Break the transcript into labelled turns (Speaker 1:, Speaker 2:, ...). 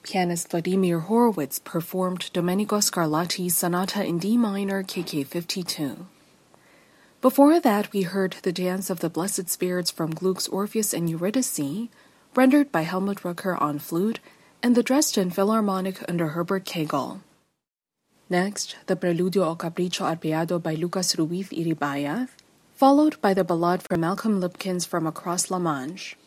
Speaker 1: Pianist Vladimir Horowitz performed Domenico Scarlatti's Sonata in D minor, KK 52. Before that, we heard the Dance of the Blessed Spirits from Gluck's Orpheus and Eurydice, rendered by Helmut Rücker on flute, and the Dresden Philharmonic under Herbert Kegel. Next, the Preludio o Capriccio Arpeado by Lucas Ruiz Iribayez, followed by the Ballade from Malcolm Lipkins from Across La Manche.